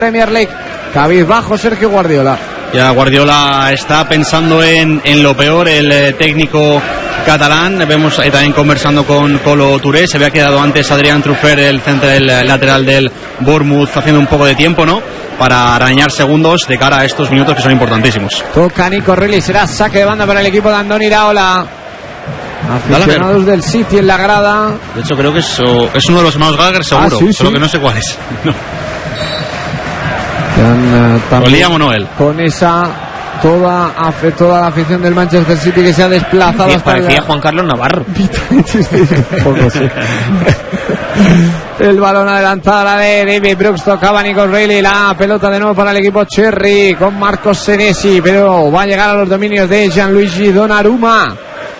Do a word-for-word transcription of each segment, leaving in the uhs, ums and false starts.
Premier League. Cabizbajo Sergio Guardiola. Ya Guardiola está pensando en, en lo peor, el eh, técnico catalán. Vemos eh, también conversando con Colo Touré. Se había quedado antes Adrián Truffert, el centro del eh, lateral del Bournemouth, haciendo un poco de tiempo, ¿no? Para arañar segundos de cara a estos minutos que son importantísimos. Toca Nico Reilly, será saque de banda para el equipo de Andoni Iraola. Aficionados del City en la grada. De hecho creo que es, o, es uno de los hermanos Gallagher seguro, ah, sí, solo sí. que no sé cuál es. No. Uh, o Liam o Noel. Con esa toda, afe, toda la afición del Manchester City que se ha desplazado. Sí, hasta parecía la... Juan Carlos Navarro. Poco, sí. El balón adelantado, la de David Brooks, tocaba Nico Reilly, la pelota de nuevo para el equipo Cherry con Marcos Senesi, pero va a llegar a los dominios de Gianluigi Donnarumma.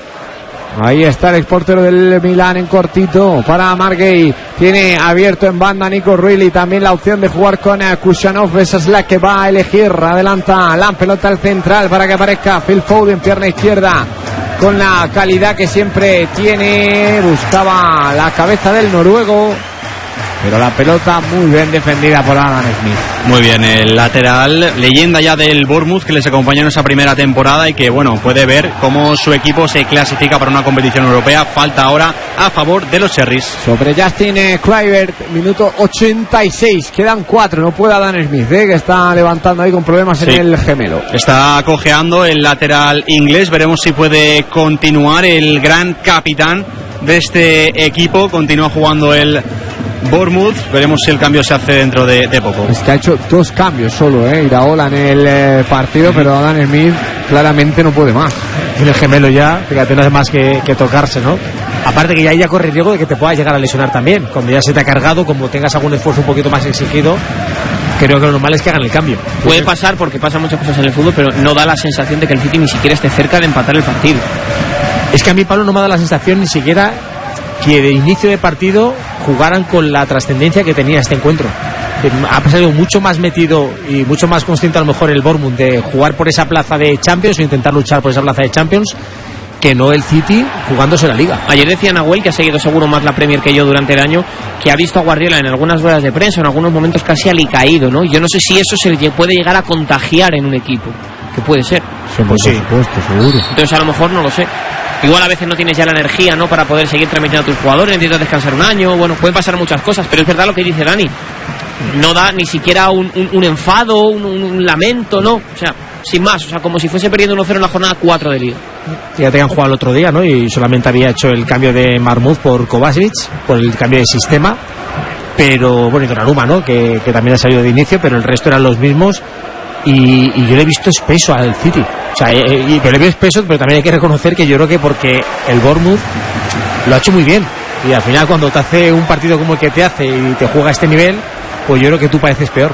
Ahí está el exportero del Milán en cortito para Margay. Tiene abierto en banda Nico Reilly. También la opción de jugar con Kusanov. Esa es la que va a elegir. Adelanta la pelota al central para que aparezca Phil Foden, pierna izquierda, con la calidad que siempre tiene. Buscaba la cabeza del noruego, pero la pelota muy bien defendida por Adam Smith. Muy bien, el lateral, leyenda ya del Bournemouth, que les acompañó en esa primera temporada y que, bueno, puede ver cómo su equipo se clasifica para una competición europea. Falta ahora a favor de los Cherries. Sobre Justin eh, Kluivert, minuto ochenta y seis, quedan cuatro, no puede Adam Smith, eh, que está levantando ahí con problemas sí. en el gemelo. Está cojeando el lateral inglés, veremos si puede continuar. El gran capitán de este equipo continúa jugando el Bournemouth, veremos si el cambio se hace dentro de, de poco. Es que ha hecho dos cambios solo, eh, Iraola en el eh, partido, pero Adam Smith claramente no puede más. Tiene el gemelo ya, fíjate, no hace más que, que tocarse, ¿no? Aparte que ya ya corre riesgo de que te pueda llegar a lesionar también. Cuando ya se te ha cargado, como tengas algún esfuerzo un poquito más exigido, creo que lo normal es que hagan el cambio. Puede pasar porque pasan muchas cosas en el fútbol, pero no da la sensación de que el City ni siquiera esté cerca de empatar el partido. Es que a mí, Pablo, no me da la sensación ni siquiera que de inicio de partido jugaran con la trascendencia que tenía este encuentro. Ha salido mucho más metido y mucho más consciente a lo mejor el Bournemouth de jugar por esa plaza de Champions o intentar luchar por esa plaza de Champions, que no el City jugándose la Liga. Ayer decía Nahuel, que ha seguido seguro más la Premier que yo durante el año, que ha visto a Guardiola en algunas ruedas de prensa, en algunos momentos casi alicaído, ¿no? Yo no sé si eso se puede llegar a contagiar en un equipo, que puede ser. Sí, por sí. supuesto, seguro. Entonces a lo mejor no lo sé. Igual a veces no tienes ya la energía, ¿no?, para poder seguir transmitiendo a tus jugadores, necesitas descansar un año, bueno, pueden pasar muchas cosas, pero es verdad lo que dice Dani, no da ni siquiera un, un, un enfado, un, un, un lamento, no, o sea, sin más, o sea, como si fuese perdiendo uno cero en la jornada cuatro de Liga. Ya te han jugado el otro día, ¿no?, y solamente había hecho el cambio de Marmouth por Kovacic, por el cambio de sistema, pero, bueno, y Donnarumma, ¿no?, que, que también ha salido de inicio, pero el resto eran los mismos. Y, y yo le he visto espeso al City, o sea, eh, y, pero le veo espeso, pero también hay que reconocer que yo creo que porque el Bournemouth lo ha hecho muy bien, y al final cuando te hace un partido como el que te hace y te juega a este nivel, pues yo creo que tú pareces peor.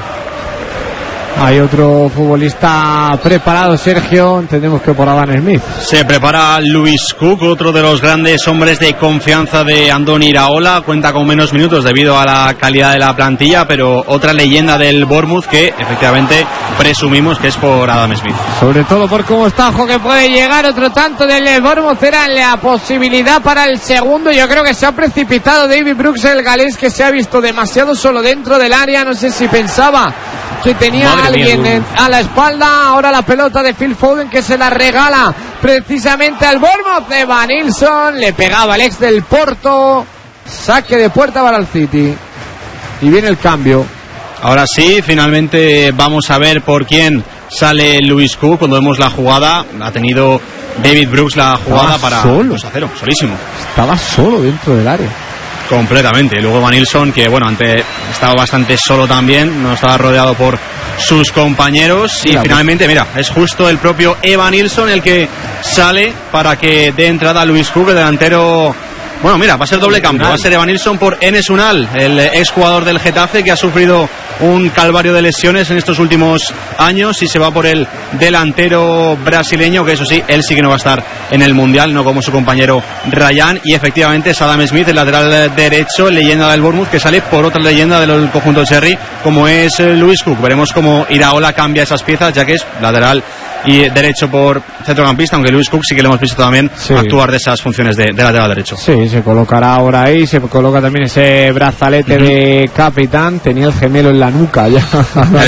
Hay otro futbolista preparado, Sergio, entendemos que por Adam Smith. Se prepara Lewis Cook, otro de los grandes hombres de confianza de Andoni Iraola. Cuenta con menos minutos debido a la calidad de la plantilla, pero otra leyenda del Bournemouth que efectivamente presumimos que es por Adam Smith. Sobre todo por cómo está, ojo que puede llegar otro tanto del Bournemouth, era la posibilidad para el segundo. Yo creo que se ha precipitado David Brooks, el galés, que se ha visto demasiado solo dentro del área. No sé si pensaba que tenía a alguien mía, a la espalda. Ahora la pelota de Phil Foden, que se la regala precisamente al Bournemouth. Evan Nilsson le pegaba al ex del Porto. Saque de puerta para el City y viene el cambio. Ahora sí, finalmente vamos a ver por quién sale Lewis Cook. Cuando vemos la jugada, ha tenido David Brooks la jugada Estaba para solo. dos a cero, solísimo. Estaba solo dentro del área. Completamente. Luego Evan Nilsson, que bueno, antes estaba bastante solo también, no estaba rodeado por sus compañeros. Y mira, finalmente, pues, mira, es justo el propio Evan Nilsson el que sale para que dé entrada a Lewis Cook, el delantero. Bueno, mira, va a ser doble cambio. Va a ser Evan Nilsson por Enes Unal, el exjugador del Getafe, que ha sufrido un calvario de lesiones en estos últimos años, y se va por el delantero brasileño, que eso sí, él sí que no va a estar en el Mundial, no como su compañero Ryan. Y efectivamente es Adam Smith, el lateral derecho, leyenda del Bournemouth, que sale por otra leyenda del conjunto del Cherry, como es Lewis Cook. Veremos cómo Iraola cambia esas piezas, ya que es lateral y derecho por centrocampista, aunque Lewis Cook sí que lo hemos visto también sí. actuar de esas funciones de, de lateral derecho. Sí, se colocará ahora ahí, se coloca también ese brazalete uh-huh. de capitán, tenía el gemelo en la nuca ya.